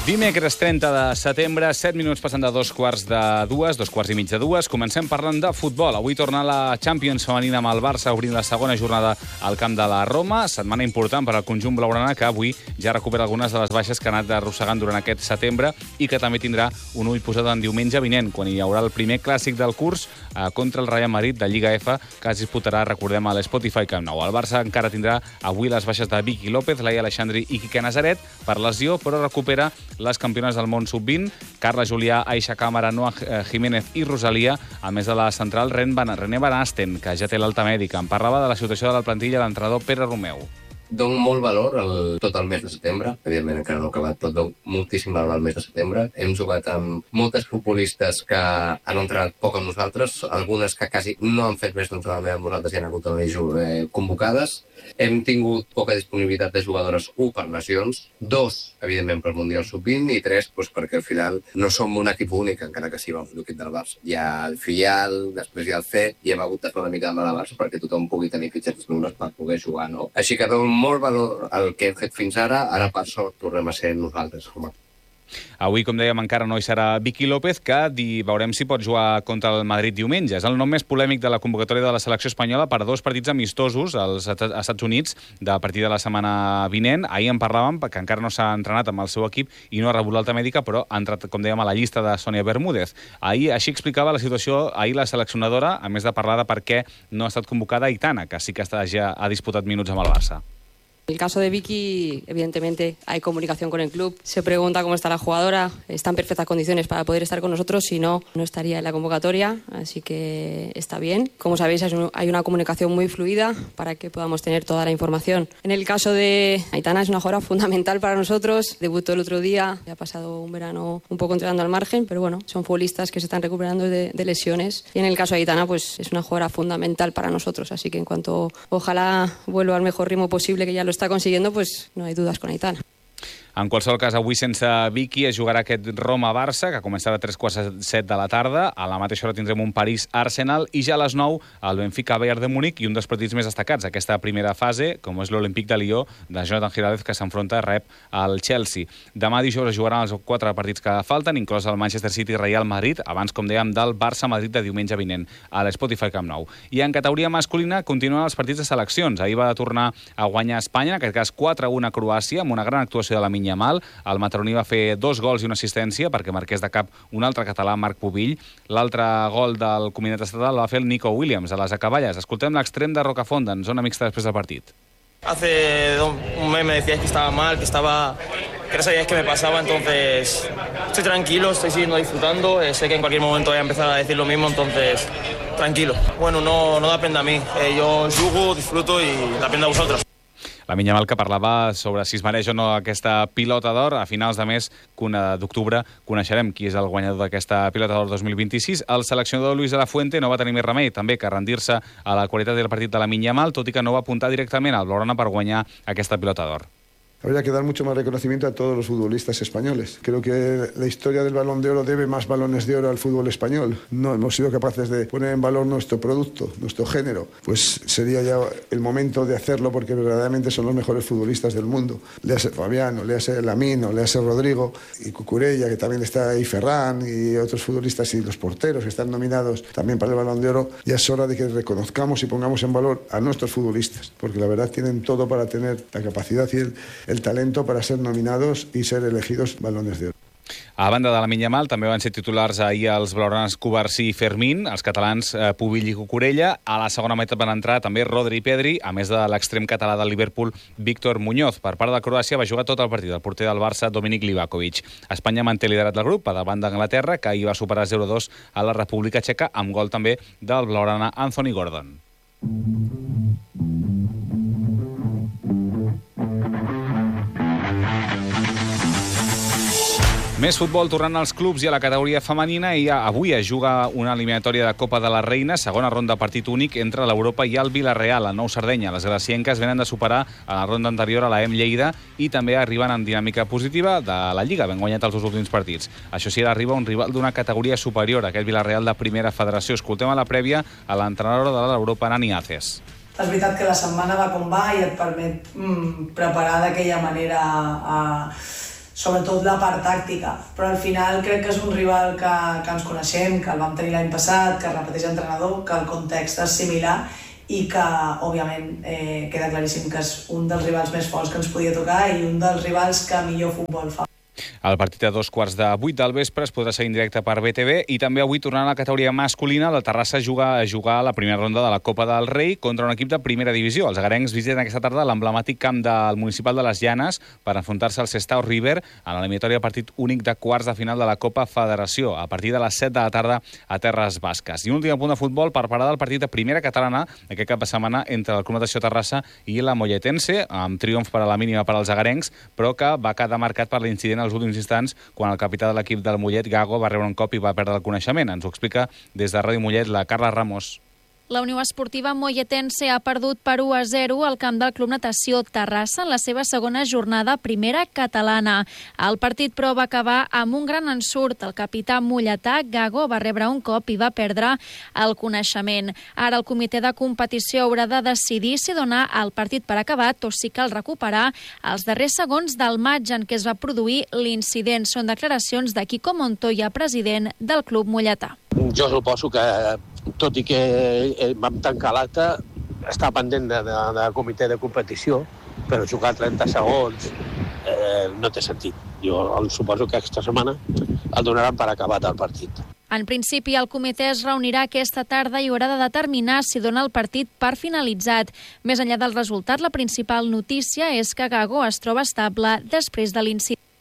Dimecres 30 de setembre, 7 minuts passant de 2:15. Comencem parlant de futbol. Avui torna la Champions femenina amb el Barça obrint la segona jornada al camp de la Roma. Setmana important per al conjunt blaugrana, que avui ja recupera algunes de les baixes que ha anat arrossegant durant aquest setembre i que també tindrà un ull posat en diumenge vinent, quan hi haurà el primer clàssic del curs contra el Real Madrid de Lliga F, que es disputarà, recordem, a l'Spotify Camp Nou. El Barça encara tindrà avui les baixes de Vicky López, Laia Aleixandri i Quique Nazaret per lesió, però recupera les campiones del món sub-20, Carla Julià, Aisha Càmara, Noa Jiménez i Rosalia, a més de la central René Van Asten, que ja té l'alta mèdica. En parlava de la situació de la plantilla l'entrenador Pere Romeu. Dono molt valor tot el mes de setembre. Evidentment, encara no ha acabat tot. Dono moltíssim valor al mes de setembre. Hem jugat amb moltes futbolistes que han entrenat poc amb nosaltres, algunes que quasi no han fet més d'entrenament amb nosaltres i han hagut de convocades. Hem tingut poca disponibilitat de jugadores, 1 per lesions, 2, evidentment, pel Mundial Sub-20 i 3, perquè al final no som un equip únic, encara que sí vam fer l'equip del Barça. Hi ha el filial, després hi ha el C, i hem hagut de fer una mica de malabar perquè tothom pugui tenir fitxers números per poder jugar, no? Així que dono molt valor al que hem fet fins ara per sort tornem a ser nosaltres, home. Avui, com dèiem, encara no hi serà Vicky López, que veurem si pot jugar contra el Madrid diumenge. És el nom més polèmic de la convocatòria de la selecció espanyola per 2 partits amistosos als Estats Units a partir de la setmana vinent. Ahir en parlàvem, que encara no s'ha entrenat amb el seu equip i no ha rebut l'alta mèdica, però ha entrat, com dèiem, a la llista de Sònia Bermúdez. Ahir així explicava la situació la seleccionadora, a més de parlar de per què no ha estat convocada Aitana, que sí que ja ha disputat minuts amb el Barça. En el caso de Vicky, evidentemente hay comunicación con el club. Se pregunta cómo está la jugadora. Está en perfectas condiciones para poder estar con nosotros. Si no, no estaría en la convocatoria. Así que está bien. Como sabéis, hay una comunicación muy fluida para que podamos tener toda la información. En el caso de Aitana, es una jugadora fundamental para nosotros. Debutó el otro día. Ha pasado un verano un poco entrenando al margen, pero bueno, son futbolistas que se están recuperando de lesiones. Y en el caso de Aitana, pues es una jugadora fundamental para nosotros. Así que en cuanto ojalá vuelva al mejor ritmo posible, que ya lo está consiguiendo, pues no hay dudas con Aitana. En qualsevol cas, avui sense Vicky es jugarà aquest Roma-Barça, que començarà a 3:15 de la tarda. A la mateixa hora tindrem un París-Arsenal i ja a les 9 el Benfica-Bayern de Múnich i un dels partits més destacats d'aquesta primera fase, com és l'Olímpic de Lió de Jonathan Giraldez, que s'enfronta rep al Chelsea. Demà dijous es jugaran els 4 partits que falten, inclòs el Manchester City-Real Madrid, abans, com dèiem, del Barça-Madrid de diumenge vinent a l'Spotify Camp Nou. I en categoria masculina continuen els partits de seleccions. Ahir va tornar a guanyar Espanya, en aquest cas 4-1 a Croàcia, amb una gran actuació de la Mal. El matroní va fer 2 gols i una assistència perquè marqués de cap un altre català, Marc Pubill. L'altre gol del combinat estatal va fer el Nico Williams, a les acaballes. Escoltem l'extrem de Rocafont, en zona mixta després del partit. Hace un mes me decíais que estaba mal, que no sabíais qué me pasaba, entonces estoy tranquilo, estoy siguiendo disfrutando, sé que en cualquier momento voy a empezar a decir lo mismo, entonces tranquilo. Bueno, no depende de mí, yo jugo, disfruto y depende de vosotros. La Mal, que parlava sobre si es mereix o no aquesta pilota d'or. A finals de mes d'octubre coneixerem qui és el guanyador d'aquesta pilota d'or 2026. El seleccionador Luis de la Fuente no va tenir més remei també que rendir-se a la qualitat del partit de la Mal, tot i que no va apuntar directament al Blaugrana per guanyar aquesta pilota d'or. Habría que dar mucho más reconocimiento a todos los futbolistas españoles. Creo que la historia del Balón de Oro debe más balones de oro al fútbol español. No hemos sido capaces de poner en valor nuestro producto, nuestro género. Pues sería ya el momento de hacerlo porque verdaderamente son los mejores futbolistas del mundo. Léase Fabiano, léase Lamino, léase Rodrigo y Cucurella, que también está ahí, Ferran y otros futbolistas y los porteros que están nominados también para el Balón de Oro. Ya es hora de que reconozcamos y pongamos en valor a nuestros futbolistas, porque la verdad tienen todo para tener la capacidad y el talento para ser nominados y ser elegidos balones de oro. A banda de la Mal, també van ser titulars ahir els blaugranes Cubarsí i Fermín, els catalans Pubill i Cucurella. A la segona meitat van entrar també Rodri i Pedri, a més de l'extrem català del Liverpool, Víctor Muñoz. Per part de Croàcia va jugar tot el partit el porter del Barça, Dominik Livakovic. Espanya manté liderat del grup, a davant d'Anglaterra, que ahir va superar 0-2 a la República Txeca, amb gol també del blaugrana Anthony Gordon. Més futbol tornant als clubs i a la categoria femenina, i avui es juga una eliminatòria de Copa de la Reina, segona ronda partit únic entre l'Europa i el Villarreal, el Nou Sardenya. Les gracienques venen de superar a la ronda anterior a la Lleida i també arriben en dinàmica positiva de la Lliga, ben guanyat els 2 últims partits. Això sí, arriba un rival d'una categoria superior, aquest Villarreal de primera federació. Escoltem a la prèvia a l'entrenadora de l'Europa, Nani Aces. És veritat que la setmana va com va i et permet preparar d'aquella manera sobretot la part tàctica, però al final crec que és un rival que ens coneixem, que el vam tenir l'any passat, que repeteix entrenador, que el context és similar i que, òbviament, queda claríssim que és un dels rivals més forts que ens podia tocar i un dels rivals que millor futbol fa. El partit a 2:45 del vespre es podrà seguir en directe per BTV i també avui, tornant a la categoria masculina, la Terrassa juga a jugar la primera ronda de la Copa del Rei contra un equip de primera divisió. Els agarencs visiten aquesta tarda l'emblemàtic camp del municipal de les Llanes per enfrontar-se al Sestao River en l'eliminatòria partit únic de quarts de final de la Copa Federació a partir de les 7 de la tarda a Terres Basques. I un últim punt de futbol per parar del partit de primera catalana aquest cap de setmana entre el Club Natació Terrassa i la Molletense, amb triomf per a la mínima per als agarencs, però que va quedar marcat per l'incident als últims instants quan el capità de l'equip del Mollet, Gago, va rebre un cop i va perdre el coneixement. Ens ho explica des de Ràdio Mollet la Carla Ramos. La Unió Esportiva Molletense ha perdut per 1-0 al camp del Club Natació Terrassa en la seva segona jornada primera catalana. El partit, però, va acabar amb un gran ensurt. El capità molletà, Gago, va rebre un cop i va perdre el coneixement. Ara el comitè de competició haurà de decidir si donar el partit per acabat o si cal recuperar els darrers segons del maig en què es va produir l'incident. Són declaracions de Quico Montoya, president del club molletà. Jo suposo que, tot i que vam tancar l'acte, està pendent de comitè de competició, però jugar 30 segons no té sentit. Jo suposo que aquesta setmana el donaran per acabat el partit. En principi, el comitè es reunirà aquesta tarda i haurà de determinar si dona el partit per finalitzat. Més enllà del resultat, la principal notícia és que Gago es troba estable després de l'incident.